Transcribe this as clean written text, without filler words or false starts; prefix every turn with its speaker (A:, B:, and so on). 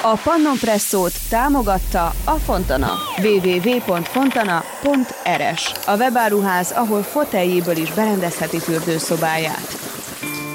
A: A Pannon Presszót támogatta a Fontana. www.fontana.rs, a webáruház, ahol foteljéből is berendezheti fürdőszobáját.